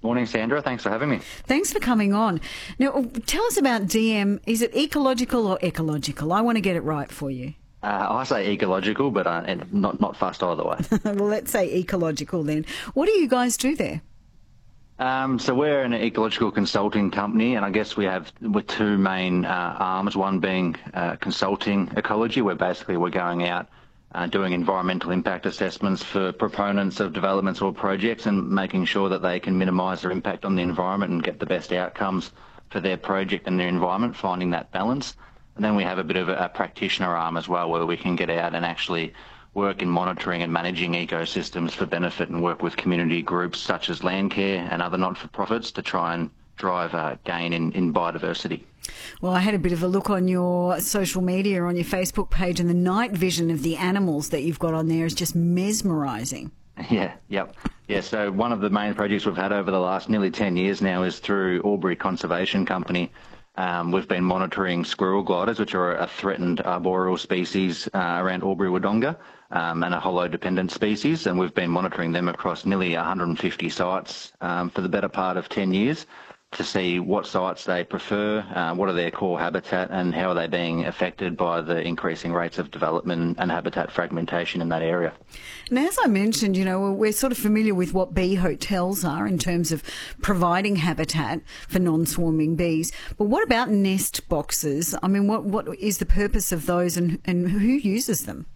Morning, Sandra. Thanks for having me. Thanks for coming on. Now, tell us about DM. Is it ecological or ecological? I want to get it right for you. I say ecological, but and not fussed either way. Well, let's say ecological then. What do you guys do there? So we're an ecological consulting company, and I guess we have two main arms, one being consulting ecology, where basically we're going out doing environmental impact assessments for proponents of developments or projects and making sure that they can minimise their impact on the environment and get the best outcomes for their project and their environment, finding that balance. And then we have a bit of a practitioner arm as well, where we can get out and actually work in monitoring and managing ecosystems for benefit and work with community groups such as Landcare and other not-for-profits to try and drive gain in biodiversity. Well, I had a bit of a look on your social media, on your Facebook page, and the night vision of the animals that you've got on there is just mesmerising. Yeah, so one of the main projects we've had over the last nearly 10 years now is through Albury Conservation Company. We've been monitoring squirrel gliders, which are a threatened arboreal species around Albury-Wodonga, and a hollow-dependent species, and we've been monitoring them across nearly 150 sites for the better part of 10 years to see what sites they prefer, what are their core habitat, and how are they being affected by the increasing rates of development and habitat fragmentation in that area. And as I mentioned, we're sort of familiar with what bee hotels are in terms of providing habitat for non-swarming bees. But what about nest boxes? I mean, what is the purpose of those and who uses them?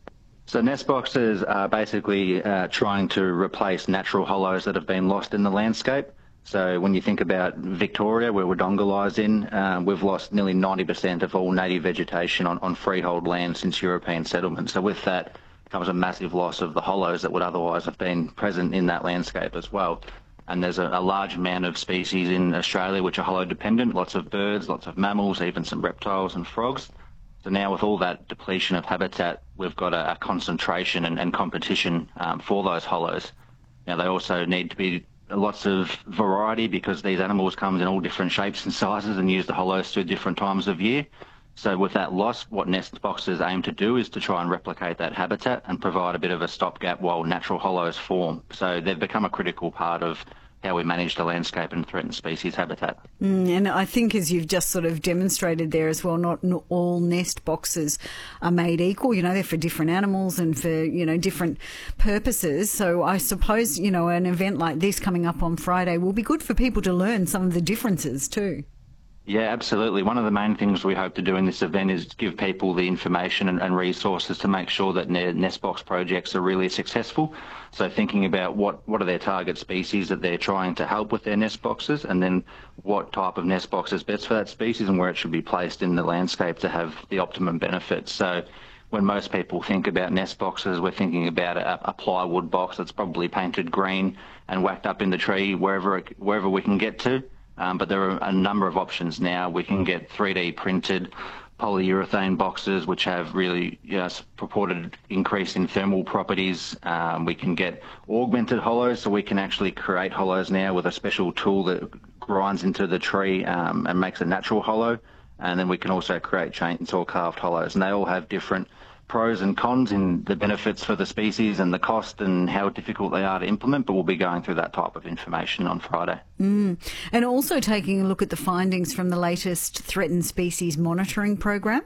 So nest boxes are basically trying to replace natural hollows that have been lost in the landscape. So when you think about Victoria, where Wodonga lies in, we've lost nearly 90% of all native vegetation on freehold land since European settlement. So with that comes a massive loss of the hollows that would otherwise have been present in that landscape as well. And there's a large amount of species in Australia which are hollow dependent, lots of birds, lots of mammals, even some reptiles and frogs. So now with all that depletion of habitat, we've got a concentration and competition for those hollows. Now they also need to be lots of variety because these animals come in all different shapes and sizes and use the hollows through different times of year. So with that loss, what nest boxes aim to do is to try and replicate that habitat and provide a bit of a stopgap while natural hollows form. So they've become a critical part of how we manage the landscape and threatened species habitat. And I think, as you've just sort of demonstrated there as well, not all nest boxes are made equal. They're for different animals and for, different purposes. So I suppose, an event like this coming up on Friday will be good for people to learn some of the differences too. Yeah, absolutely. One of the main things we hope to do in this event is give people the information and resources to make sure that their nest box projects are really successful. So thinking about what are their target species that they're trying to help with their nest boxes, and then what type of nest box is best for that species and where it should be placed in the landscape to have the optimum benefits. So when most people think about nest boxes, we're thinking about a plywood box that's probably painted green and whacked up in the tree wherever we can get to. But there are a number of options now. We can get 3D printed polyurethane boxes which have really purported increase in thermal properties. We can get augmented hollows, so we can actually create hollows now with a special tool that grinds into the tree and makes a natural hollow. And then we can also create chainsaw carved hollows, and they all have different pros and cons in the benefits for the species and the cost and how difficult they are to implement, but we'll be going through that type of information on Friday. And also taking a look at the findings from the latest threatened species monitoring program.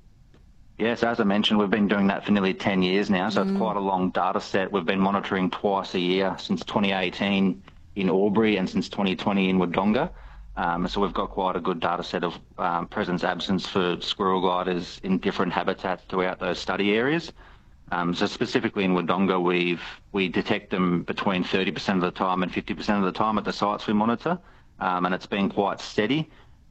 Yes, as I mentioned, we've been doing that for nearly 10 years now, so it's quite a long data set. We've been monitoring twice a year since 2018 in Albury and since 2020 in Wodonga. So we've got quite a good data set of presence absence for squirrel gliders in different habitats throughout those study areas. So specifically in Wodonga, we detect them between 30% of the time and 50% of the time at the sites we monitor, and it's been quite steady.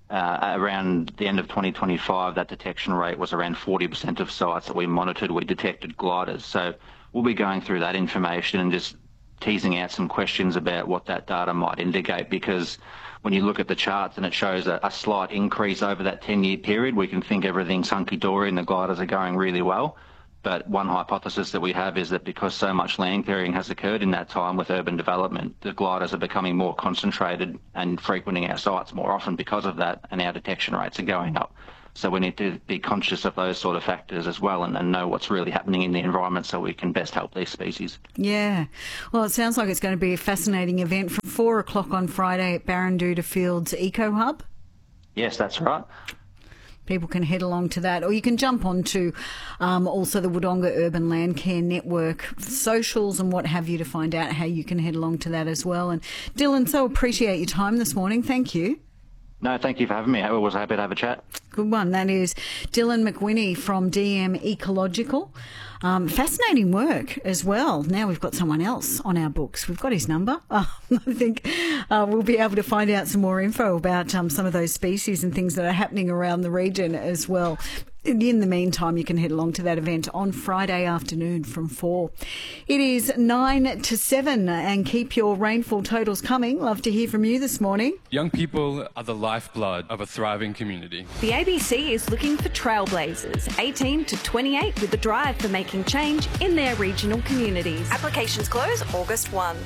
Around the end of 2025, that detection rate was around 40% of sites that we monitored, we detected gliders. So we'll be going through that information and just teasing out some questions about what that data might indicate, because when you look at the charts and it shows a slight increase over that 10-year period, we can think everything's hunky-dory and the gliders are going really well. But one hypothesis that we have is that because so much land clearing has occurred in that time with urban development, the gliders are becoming more concentrated and frequenting our sites more often because of that, and our detection rates are going up. So we need to be conscious of those sort of factors as well, and know what's really happening in the environment so we can best help these species. Yeah. Well, it sounds like it's going to be a fascinating event from 4 o'clock on Friday at Barranduda Fields Eco Hub. Yes, that's right. People can head along to that, or you can jump onto also the Wodonga Urban Land Care Network socials and what have you to find out how you can head along to that as well. And Dylan, so appreciate your time this morning. Thank you. No, thank you for having me. I was happy to have a chat. Good one. That is Dylan McWhinney from DM Ecological. Fascinating work as well. Now we've got someone else on our books. We've got his number. I think we'll be able to find out some more info about some of those species and things that are happening around the region as well. In the meantime, you can head along to that event on Friday afternoon from 4. It is 9 to 7 and keep your rainfall totals coming. Love to hear from you this morning. Young people are the lifeblood of a thriving community. The ABC is looking for trailblazers, 18 to 28, with a drive for making change in their regional communities. Applications close August 1.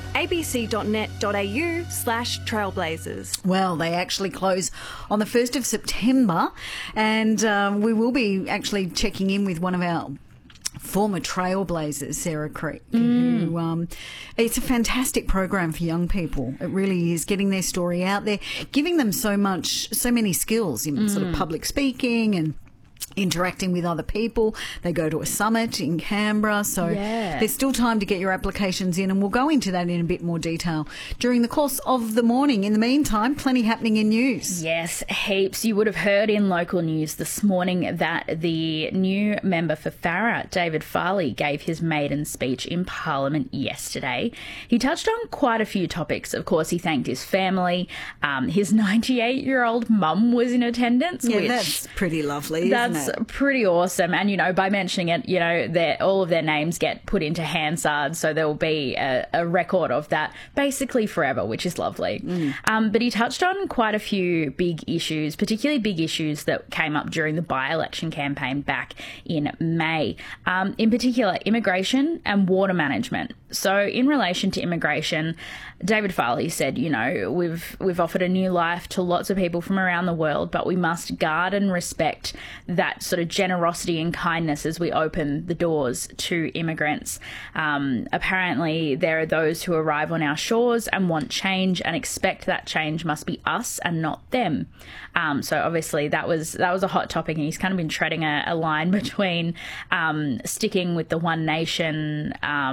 abc.net.au/trailblazers. Well, they actually close on the 1st of September, and we will be actually checking in with one of our former trailblazers, Sarah Creek, who it's a fantastic program for young people. It really is, getting their story out there, giving them so many skills in sort of public speaking and interacting with other people. They go to a summit in Canberra, so there's still time to get your applications in, and we'll go into that in a bit more detail during the course of the morning. In the meantime, plenty happening in news. Yes, heaps. You would have heard in local news this morning that the new member for Farrer, David Farley, gave his maiden speech in Parliament yesterday. He touched on quite a few topics. Of course, he thanked his family. His 98-year-old mum was in attendance. Yeah, which that's pretty lovely, isn't it? Pretty awesome. And, by mentioning it, all of their names get put into Hansard, so there will be a record of that basically forever, which is lovely. But he touched on quite a few big issues, particularly big issues that came up during the by-election campaign back in May. In particular, immigration and water management. So in relation to immigration, David Farley said, we've offered a new life to lots of people from around the world, but we must guard and respect that sort of generosity and kindness as we open the doors to immigrants. Apparently, there are those who arrive on our shores and want change and expect that change must be us and not them. So obviously that was a hot topic, and he's kind of been treading a line between sticking with the One Nation,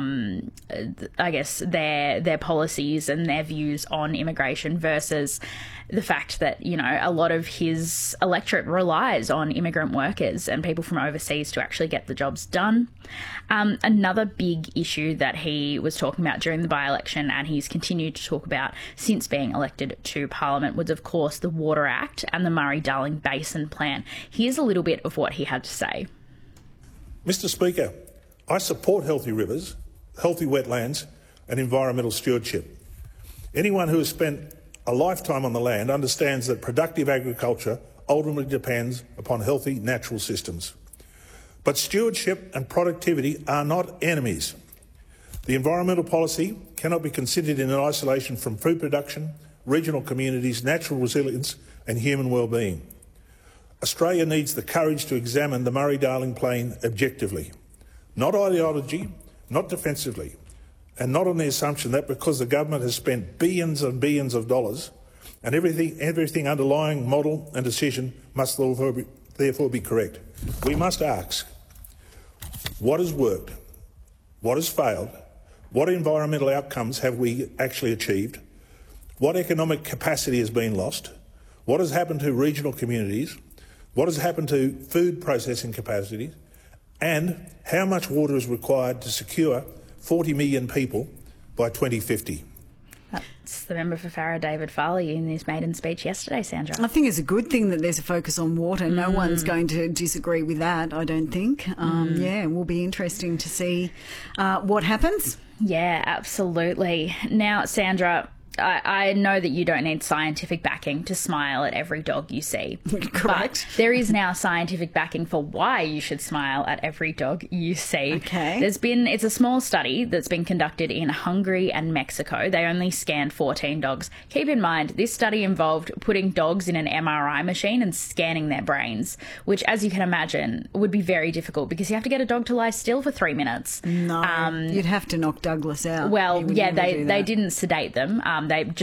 I guess, their policies and their views on immigration versus the fact that, a lot of his electorate relies on immigrant workers and people from overseas to actually get the jobs done. Another big issue that he was talking about during the by-election, and he's continued to talk about since being elected to Parliament, was, of course, the Water Act and the Murray-Darling Basin Plan. Here's a little bit of what he had to say. Mr. Speaker, I support healthy rivers, healthy wetlands and environmental stewardship. Anyone who has spent a lifetime on the land understands that productive agriculture ultimately depends upon healthy natural systems. But stewardship and productivity are not enemies. The environmental policy cannot be considered in isolation from food production, regional communities, natural resilience and human well-being. Australia needs the courage to examine the Murray-Darling Plain objectively, not ideology, not defensively, and not on the assumption that because the government has spent billions and billions of dollars and everything underlying model and decision must therefore be correct. We must ask, what has worked? What has failed? What environmental outcomes have we actually achieved? What economic capacity has been lost? What has happened to regional communities? What has happened to food processing capacities? And how much water is required to secure 40 million people by 2050. That's the member for Farrer, David Farley, in his maiden speech yesterday, Sandra. I think it's a good thing that there's a focus on water. No one's going to disagree with that, I don't think. Yeah, it will be interesting to see what happens. Yeah, absolutely. Now, Sandra, I know that you don't need scientific backing to smile at every dog you see. Correct. But there is now scientific backing for why you should smile at every dog you see. Okay. It's a small study that's been conducted in Hungary and Mexico. They only scanned 14 dogs. Keep in mind, this study involved putting dogs in an MRI machine and scanning their brains, which, as you can imagine, would be very difficult because you have to get a dog to lie still for 3 minutes. No, you'd have to knock Douglas out. Well, He would yeah, never do they that. didn't sedate them. They just